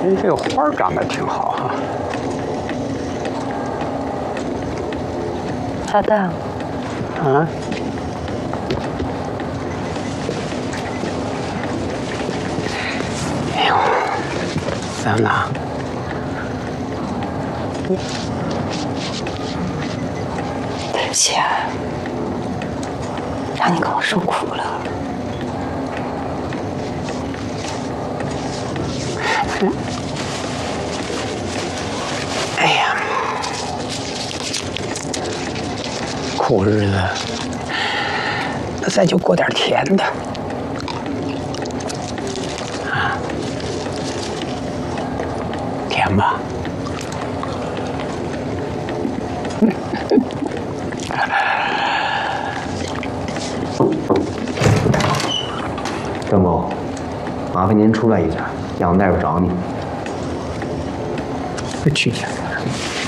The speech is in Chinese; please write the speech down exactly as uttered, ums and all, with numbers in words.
你这个花长得挺好哈。 老大， 啊？哎呦，怎么了？ 对不起啊，让你跟我受苦了。 嗯。哎呀，苦日子，那咱就过点甜的。啊，甜吧？ 张某，麻烦您出来一下，杨大夫找你。 去去。